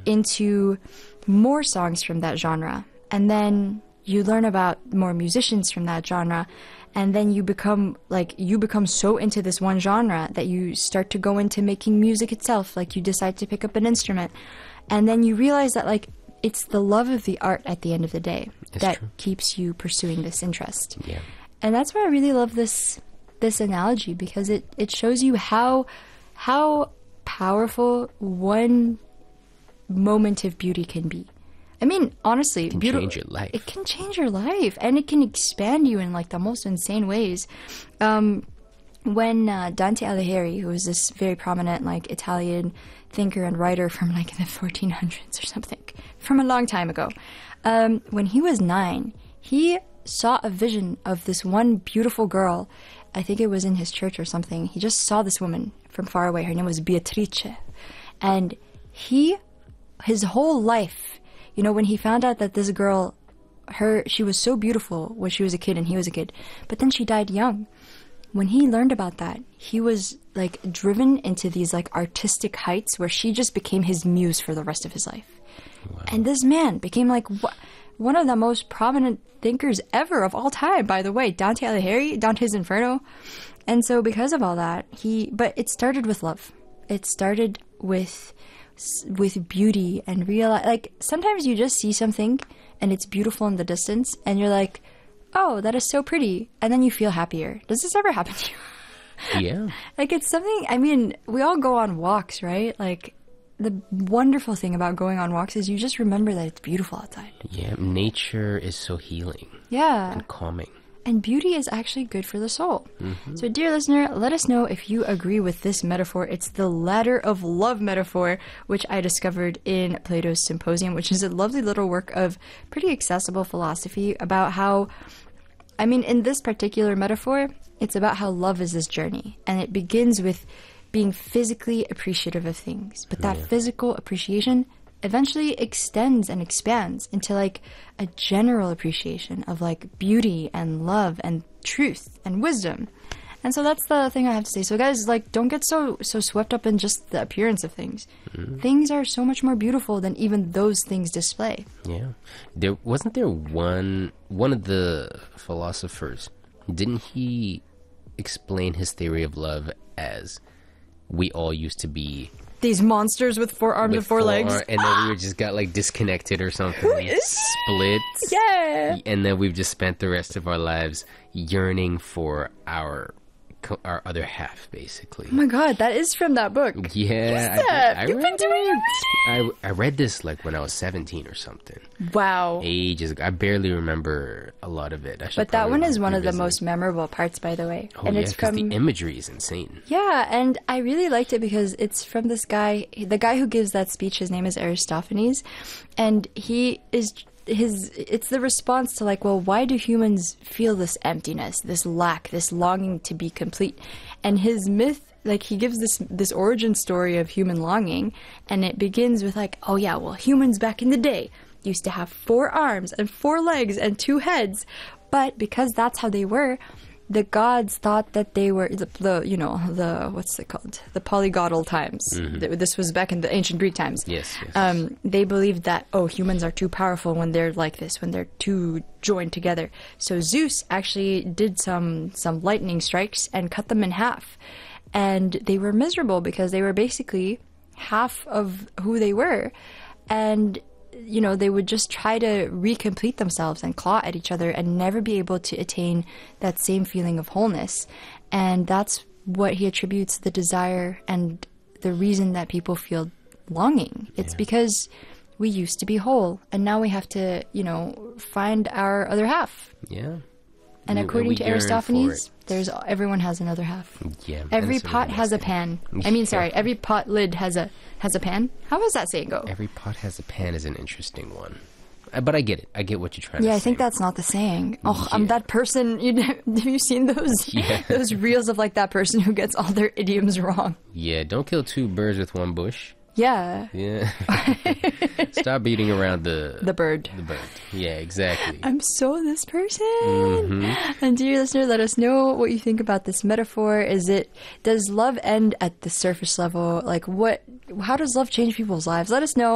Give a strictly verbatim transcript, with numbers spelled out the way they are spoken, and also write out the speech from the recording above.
into more songs from that genre. And then you learn about more musicians from that genre. And then you become like you become so into this one genre that you start to go into making music itself. Like you decide to pick up an instrument, and then you realize that like it's the love of the art at the end of the day It's that true. keeps you pursuing this interest. Yeah. And that's why I really love this this analogy, because it, it shows you how how powerful one moment of beauty can be. I mean, honestly, It can beautiful. change your life. It can change your life, and it can expand you in like the most insane ways. Um, when uh, Dante Alighieri, who was this very prominent like Italian thinker and writer from like the fourteen hundreds or something, from a long time ago, um, when he was nine, he saw a vision of this one beautiful girl. I think it was in his church or something. He just saw this woman from far away. Her name was Beatrice, and he, his whole life. You know, when he found out that this girl, her, she was so beautiful when she was a kid and he was a kid, but then she died young. When he learned about that, he was like driven into these like artistic heights where she just became his muse for the rest of his life. Wow. And this man became like wh- one of the most prominent thinkers ever of all time, by the way, Dante Alighieri, Dante's Inferno. And so because of all that, he, but it started with love. It started with with beauty and realize, like, sometimes you just see something and it's beautiful in the distance and you're like, oh, that is so pretty, and then you feel happier. Does this ever happen to you? Yeah. Like, it's something, I mean, we all go on walks, right? Like, the wonderful thing about going on walks is you just remember that it's beautiful outside. Yeah, nature is so healing Yeah. and calming. And beauty is actually good for the soul. Mm-hmm. So, dear listener, let us know if you agree with this metaphor. It's the ladder of love metaphor, which I discovered in Plato's Symposium, which is a lovely little work of pretty accessible philosophy about how, I mean, in this particular metaphor, it's about how love is this journey. And it begins with being physically appreciative of things. But that Yeah. physical appreciation eventually extends and expands into like a general appreciation of like beauty and love and truth and wisdom. And so that's the thing I have to say. So guys, like, don't get so so swept up in just the appearance of things. Mm-hmm. Things are so much more beautiful than even those things display. Yeah. There wasn't there one one of the philosophers, didn't he explain his theory of love as we all used to be These monsters with four arms and with four, legs. ar- and then we were just got like disconnected or something. Who like, is split. Yeah. And then we've just spent the rest of our lives yearning for our co- our other half, basically. Oh my god, that is from that book. Yeah, Who's that? I, I You've read been doing your it. I, I read this like when I was seventeen or something. Wow. Ages ago. I barely remember a lot of it. I should But that probably one is one of the revisit. most memorable parts, by the way. Oh, and yeah, it's 'cause from the imagery is insane. Yeah, and I really liked it because it's from this guy, the guy who gives that speech. His name is Aristophanes, and he is his. It's the response to like, well, why do humans feel this emptiness, this lack, this longing to be complete? And his myth, like, he gives this this origin story of human longing, and it begins with like, oh yeah, well, humans back in the day used to have four arms and four legs and two heads, but because that's how they were, the gods thought that they were the, the you know the what's it called the polyglottal times. Th- This was back in the ancient Greek times. Yes, yes. Um, they believed that oh humans are too powerful when they're like this, when they're too joined together. So Zeus actually did some some lightning strikes and cut them in half, and they were miserable because they were basically half of who they were, and you know, they would just try to recomplete themselves and claw at each other and never be able to attain that same feeling of wholeness. And that's what he attributes the desire and the reason that people feel longing. It's Yeah. because we used to be whole, and now we have to, you know, find our other half. Yeah. And We- according we to yearn Aristophanes, for it. there's everyone has another half. Yeah. Every that's a pot really has a nice pan. thing. I mean, sorry, Yeah. every pot lid has a has a pan. How does that saying go? Every pot has a pan is an interesting one. Uh, But I get it. I get what you're trying Yeah, to I say. think that's not the saying. Oh, I'm Yeah. that person. You have you seen those Yeah. those reels of like that person who gets all their idioms wrong? Yeah, don't kill two birds with one bush. Yeah, Yeah. Stop beating around the the bird. the bird. Yeah, exactly. I'm so this person. Mm-hmm. And dear listener, let us know what you think about this metaphor. Is it does love end at the surface level? Like what? How does love change people's lives? Let us know.